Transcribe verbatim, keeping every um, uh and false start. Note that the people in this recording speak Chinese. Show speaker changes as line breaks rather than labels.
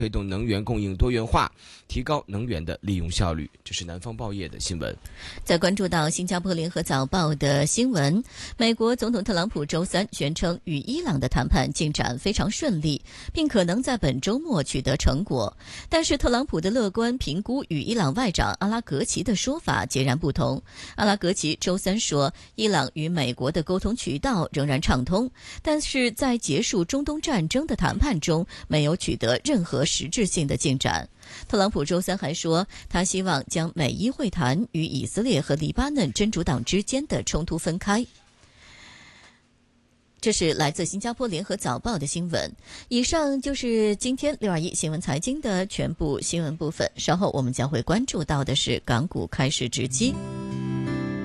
推动能源供应多元化，提高能源的利用效率。这是南方报业的新闻。
在关注到新加坡联合早报的新闻，美国总统特朗普周三宣称与伊朗的谈判进展非常顺利，并可能在本周末取得成果。但是特朗普的乐观评估与伊朗外长阿拉格齐的说法截然不同。阿拉格齐周三说，伊朗与美国的沟通渠道仍然畅通，但是在结束中东战争的谈判中没有取得任何实质性的进展。特朗普周三还说，他希望将美伊会谈与以色列和黎巴嫩真主党之间的冲突分开。这是来自新加坡联合早报的新闻。以上就是今天六二一新闻财经的全部新闻部分。稍后我们将会关注到的是港股开市直击。